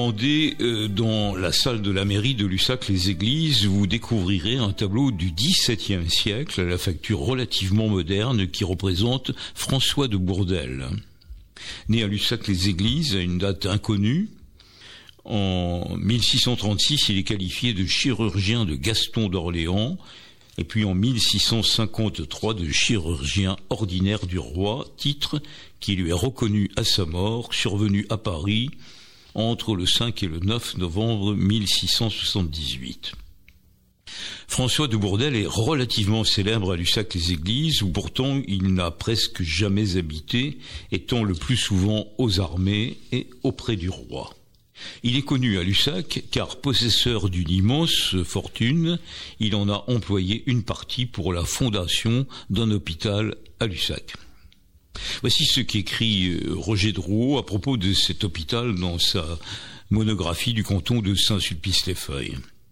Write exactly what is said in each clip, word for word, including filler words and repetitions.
Vendée, euh, dans la salle de la mairie de Lussac-les-Églises, vous découvrirez un tableau du dix-septième siècle, à la facture relativement moderne, qui représente François de Bourdelle. Né à Lussac-les-Églises, à une date inconnue, en mille six cent trente-six, il est qualifié de chirurgien de Gaston d'Orléans, et puis en mille six cent cinquante-trois de chirurgien ordinaire du roi, titre qui lui est reconnu à sa mort, survenu à Paris entre le cinq et le neuf novembre mille six cent soixante-dix-huit. François de Bourdelle est relativement célèbre à Lussac-les-Églises, où pourtant il n'a presque jamais habité, étant le plus souvent aux armées et auprès du roi. Il est connu à Lussac car, possesseur d'une immense fortune, il en a employé une partie pour la fondation d'un hôpital à Lussac. Voici ce qu'écrit Roger Drouot à propos de cet hôpital dans sa monographie du canton de Saint-Sulpice-les-Feuilles.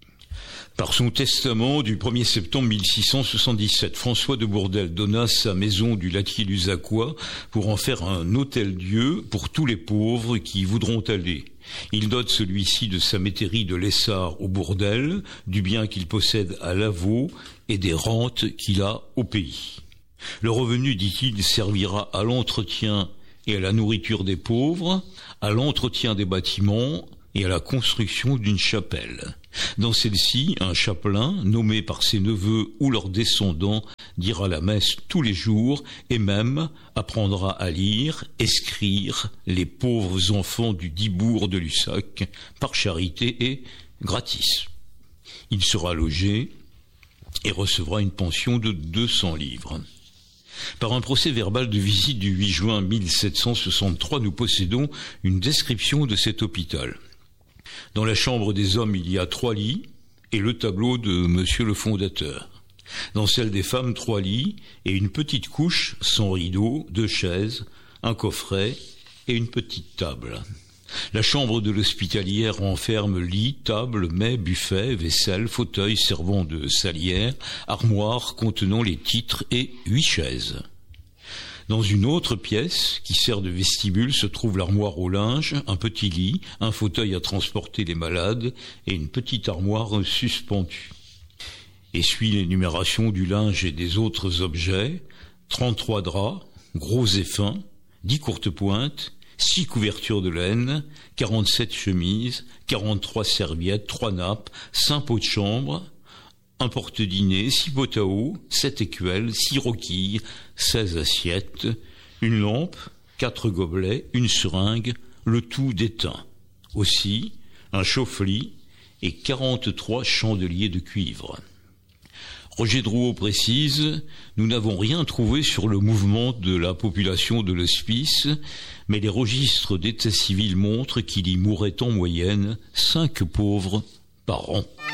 Par son testament du premier septembre mille six cent soixante-dix-sept, François de Bourdelle donna sa maison du Latier-Lusacois pour en faire un hôtel-dieu pour tous les pauvres qui y voudront aller. Il dote celui-ci de sa métairie de l'Essard au Bourdelle, du bien qu'il possède à Lavaux et des rentes qu'il a au pays. Le revenu, dit-il, servira à l'entretien et à la nourriture des pauvres, à l'entretien des bâtiments et à la construction d'une chapelle. Dans celle-ci, un chapelain, nommé par ses neveux ou leurs descendants, dira la messe tous les jours et même apprendra à lire, écrire les pauvres enfants du dit bourg de Lussac, par charité et gratis. Il sera logé et recevra une pension de deux cents livres. Par un procès verbal de visite du huit juin mille sept cent soixante-trois, nous possédons une description de cet hôpital. Dans la chambre des hommes, il y a trois lits et le tableau de monsieur le fondateur. Dans celle des femmes, trois lits et une petite couche sans rideau, deux chaises, un coffret et une petite table. La chambre de l'hospitalière renferme lit, table, mets, buffet, vaisselle, fauteuil servant de salière, armoire contenant les titres et huit chaises. Dans une autre pièce, qui sert de vestibule, se trouve l'armoire au linge, un petit lit, un fauteuil à transporter les malades et une petite armoire suspendue. Et suit l'énumération du linge et des autres objets, trente-trois draps, gros et fins, dix courtes pointes, six couvertures de laine, quarante-sept chemises, quarante-trois serviettes, trois nappes, cinq pots de chambre, un porte-dîner, six pots à eau, sept écuelles, six roquilles, seize assiettes, une lampe, quatre gobelets, une seringue, le tout d'étain. Aussi, un chauffe-lit et quarante-trois chandeliers de cuivre. Roger Drouot précise, nous n'avons rien trouvé sur le mouvement de la population de l'hospice, mais les registres d'état civil montrent qu'il y mourait en moyenne cinq pauvres par an.